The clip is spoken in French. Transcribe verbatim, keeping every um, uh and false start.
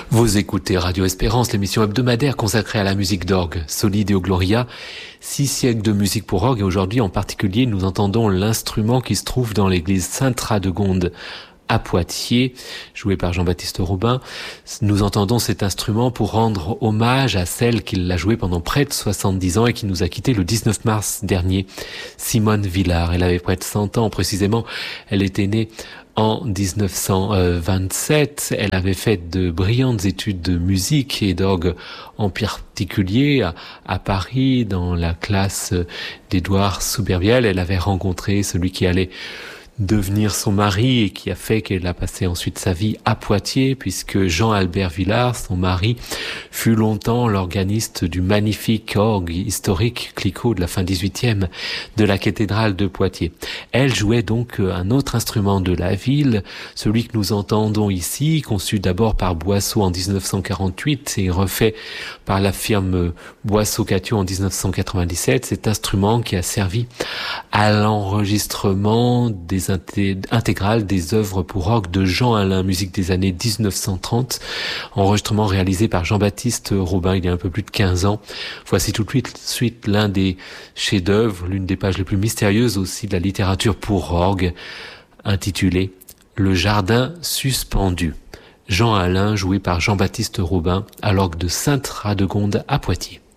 Vous écoutez Radio Espérance, l'émission hebdomadaire consacrée à la musique d'orgue, Soli Deo Gloria. Six siècles de musique pour orgue, et aujourd'hui en particulier nous entendons l'instrument qui se trouve dans l'église Sainte-Radegonde à Poitiers, joué par Jean-Baptiste Robin. Nous entendons cet instrument pour rendre hommage à celle qui l'a joué pendant près de soixante-dix ans et qui nous a quittés le dix-neuf mars dernier, Simone Villard. Elle avait près de cent ans précisément, elle était née en dix-neuf cent vingt-sept, elle avait fait de brillantes études de musique et d'orgue, en particulier à, à Paris, dans la classe d'Édouard Soubervielle. Elle avait rencontré celui qui allait devenir son mari et qui a fait qu'elle a passé ensuite sa vie à Poitiers, puisque Jean-Albert Villard, son mari, fut longtemps l'organiste du magnifique orgue historique Clicquot de la fin dix-huitième de la cathédrale de Poitiers. Elle jouait donc un autre instrument de la ville, celui que nous entendons ici, conçu d'abord par Boisseau en dix-neuf cent quarante-huit et refait par la firme Boisseau-Catio en dix-neuf cent quatre-vingt-dix-sept, cet instrument qui a servi à l'enregistrement des intégrale des œuvres pour orgue de Jean Alain, musique des années dix-neuf cent trente, enregistrement réalisé par Jean-Baptiste Robin il y a un peu plus de quinze ans. Voici tout de suite l'un des chefs-d'œuvre, l'une des pages les plus mystérieuses aussi de la littérature pour orgue, intitulé Le Jardin suspendu. Jean Alain, joué par Jean-Baptiste Robin à l'orgue de Sainte-Radegonde à Poitiers.